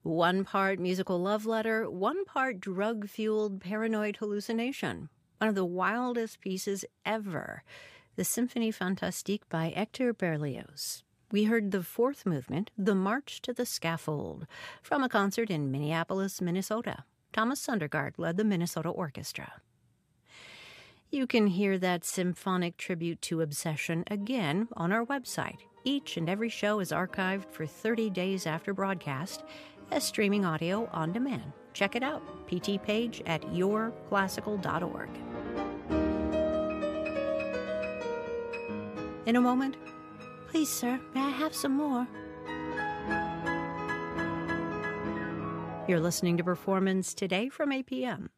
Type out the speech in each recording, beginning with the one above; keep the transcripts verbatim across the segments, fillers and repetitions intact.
One part musical love letter, one part drug-fueled paranoid hallucination. One of the wildest pieces ever. The Symphonie Fantastique by Hector Berlioz. We heard the fourth movement, The March to the Scaffold, from a concert in Minneapolis, Minnesota. Thomas Sundergaard led the Minnesota Orchestra. You can hear that symphonic tribute to Obsession again on our website. Each and every show is archived for thirty days after broadcast as streaming audio on demand. Check it out, P T page at your classical dot org. In a moment, please, sir, may I have some more? You're listening to Performance Today from A P M.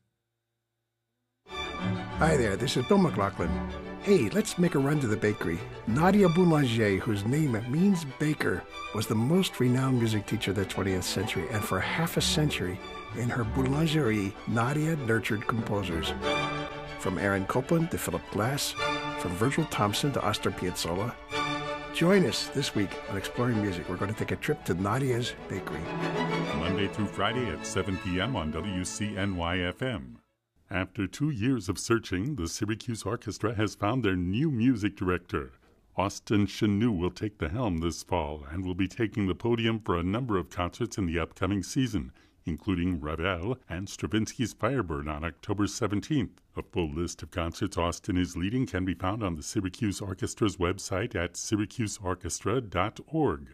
Hi there, this is Bill McLaughlin. Hey, let's make a run to the bakery. Nadia Boulanger, whose name means baker, was the most renowned music teacher of the twentieth century, and for half a century, in her boulangerie, Nadia nurtured composers. From Aaron Copland to Philip Glass, from Virgil Thompson to Astor Piazzolla. Join us this week on Exploring Music. We're going to take a trip to Nadia's Bakery. Monday through Friday at seven p.m. on W C N Y F M. After two years of searching, the Syracuse Orchestra has found their new music director. Austin Chanou will take the helm this fall and will be taking the podium for a number of concerts in the upcoming season, including Ravel and Stravinsky's Firebird on October seventeenth. A full list of concerts Austin is leading can be found on the Syracuse Orchestra's website at syracuse orchestra dot org.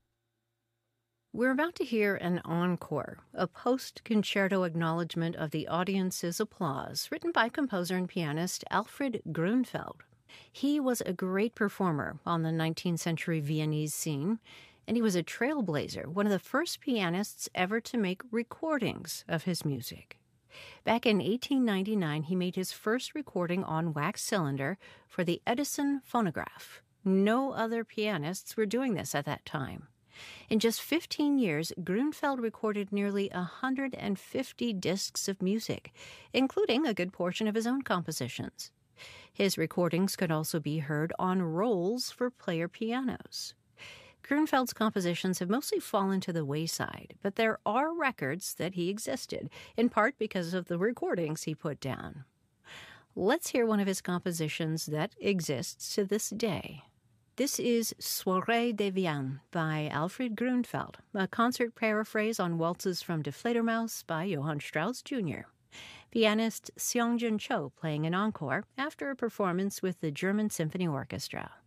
We're about to hear an encore, a post-concerto acknowledgement of the audience's applause, written by composer and pianist Alfred Grunfeld. He was a great performer on the nineteenth century Viennese scene, and he was a trailblazer, one of the first pianists ever to make recordings of his music. Back in eighteen ninety-nine, he made his first recording on wax cylinder for the Edison phonograph. No other pianists were doing this at that time. In just fifteen years, Grunfeld recorded nearly one hundred fifty discs of music, including a good portion of his own compositions. His recordings could also be heard on rolls for player pianos. Grunfeld's compositions have mostly fallen to the wayside, but there are records that he existed, in part because of the recordings he put down. Let's hear one of his compositions that exists to this day. This is Soirée de Vienne by Alfred Grunfeld, a concert paraphrase on waltzes from Die Fledermaus by Johann Strauss Junior Pianist Seong-Jun Cho playing an encore after a performance with the German Symphony Orchestra.